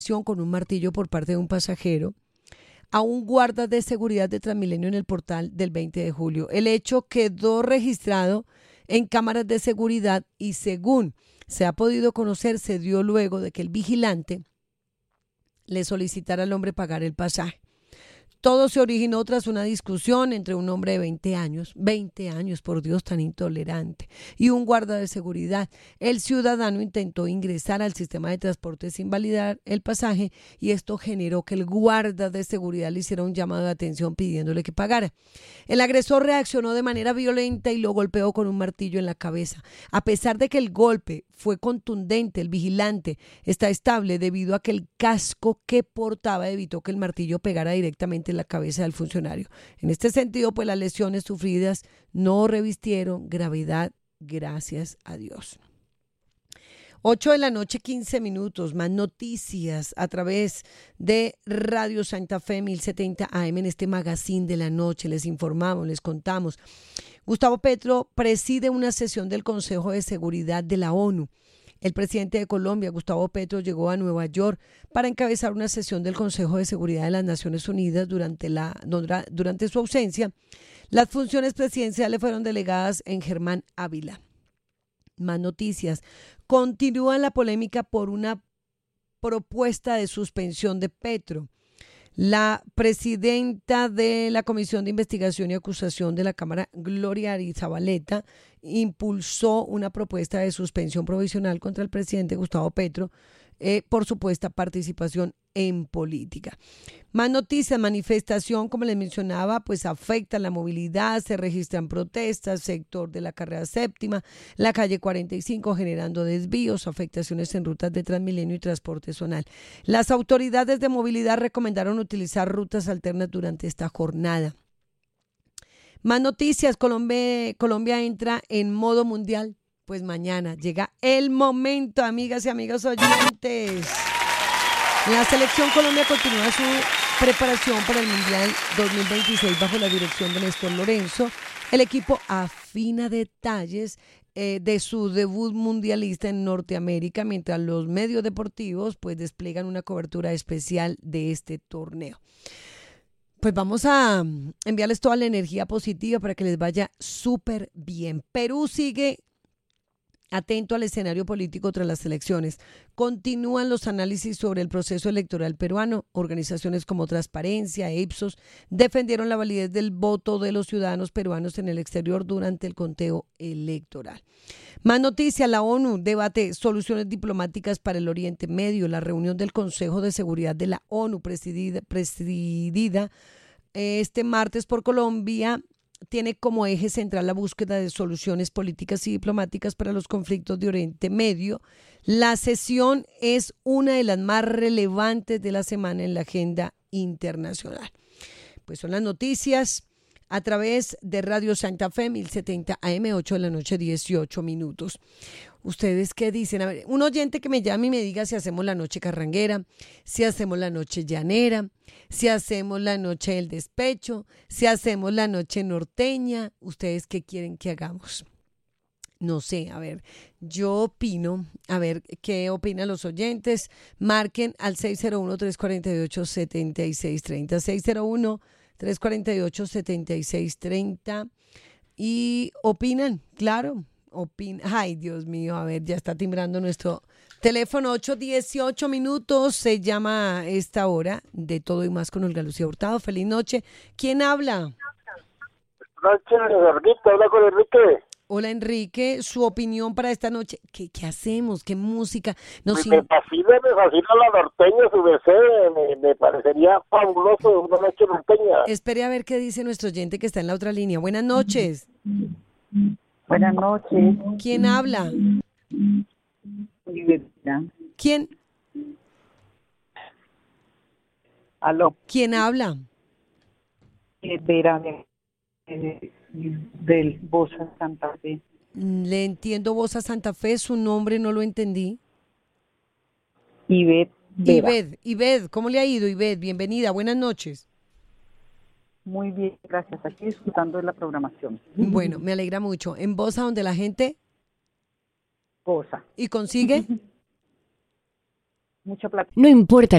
con un martillo por parte de un pasajero a un guarda de seguridad de Transmilenio en el portal del 20 de julio. El hecho quedó registrado en cámaras de seguridad y según se ha podido conocer, se dio luego de que el vigilante le solicitara al hombre pagar el pasaje. Todo se originó tras una discusión entre un hombre de 20 años, por Dios, tan intolerante, y un guarda de seguridad. El ciudadano intentó ingresar al sistema de transporte sin validar el pasaje y esto generó que el guarda de seguridad le hiciera un llamado de atención pidiéndole que pagara. El agresor reaccionó de manera violenta y lo golpeó con un martillo en la cabeza. A pesar de que el golpe fue contundente, el vigilante está estable debido a que el casco que portaba evitó que el martillo pegara directamente en la cabeza del funcionario. En este sentido, pues las lesiones sufridas no revistieron gravedad, gracias a Dios. 8 de la noche, 15 minutos, más noticias a través de Radio Santa Fe 1070 AM en este magazine de la noche. Les informamos, les contamos. Gustavo Petro preside una sesión del Consejo de Seguridad de la ONU. El presidente de Colombia, Gustavo Petro, llegó a Nueva York para encabezar una sesión del Consejo de Seguridad de las Naciones Unidas durante su ausencia. Las funciones presidenciales fueron delegadas en Germán Ávila. Más noticias. Continúa la polémica por una propuesta de suspensión de Petro. La presidenta de la Comisión de Investigación y Acusación de la Cámara, Gloria Arizabaleta, impulsó una propuesta de suspensión provisional contra el presidente Gustavo Petro por supuesta participación en política. Más noticias, manifestación, como les mencionaba, pues afecta la movilidad, se registran protestas, sector de la carrera séptima, la calle 45 generando desvíos, afectaciones en rutas de Transmilenio y transporte zonal. Las autoridades de movilidad recomendaron utilizar rutas alternas durante esta jornada. Más noticias, Colombia entra en modo mundial. Pues mañana llega el momento, amigas y amigos oyentes. La selección Colombia continúa su preparación para el Mundial 2026 bajo la dirección de Néstor Lorenzo. El equipo afina detalles de su debut mundialista en Norteamérica, mientras los medios deportivos pues despliegan una cobertura especial de este torneo. Pues vamos a enviarles toda la energía positiva para que les vaya súper bien. Perú sigue atento al escenario político tras las elecciones. Continúan los análisis sobre el proceso electoral peruano. Organizaciones como Transparencia e Ipsos defendieron la validez del voto de los ciudadanos peruanos en el exterior durante el conteo electoral. Más noticias, la ONU debate soluciones diplomáticas para el Oriente Medio. La reunión del Consejo de Seguridad de la ONU presidida este martes por Colombia tiene como eje central la búsqueda de soluciones políticas y diplomáticas para los conflictos de Oriente Medio. La sesión es una de las más relevantes de la semana en la agenda internacional. Pues son las noticias a través de Radio Santa Fe 1070 AM, 8 de la noche, 18 minutos. ¿Ustedes qué dicen? A ver, un oyente que me llame y me diga si hacemos la noche carranguera, si hacemos la noche llanera, si hacemos la noche del despecho, si hacemos la noche norteña. ¿Ustedes qué quieren que hagamos? No sé, a ver, yo opino, a ver, ¿qué opinan los oyentes? Marquen al 601-348-7630, 601-348-7630 y opinan, claro. Ay, Dios mío, a ver, ya está timbrando nuestro teléfono. 8:18 minutos, se llama esta hora de Todo y Más con Olga Lucía Hurtado. Feliz noche. ¿Quién habla? Noche, Enrique, habla con Enrique. Hola, Enrique, su opinión para esta noche. ¿Qué hacemos? ¿Qué música? Me fascina la norteña, su BC, me parecería fabuloso una noche norteña. Espere a ver qué dice nuestro oyente que está en la otra línea. Buenas noches. Buenas noches. ¿Quién habla? ¿Quién? ¿Aló? ¿Quién habla? Vera, del Bosa Santa Fe. Le entiendo Bosa Santa Fe, su nombre no lo entendí. Ived, ¿cómo le ha ido, Ived? Bienvenida, buenas noches. Muy bien, gracias. Aquí disfrutando de la programación. Bueno, me alegra mucho. ¿En Bosa, donde la gente Bosa? ¿Y consigue? Mucha plata. No importa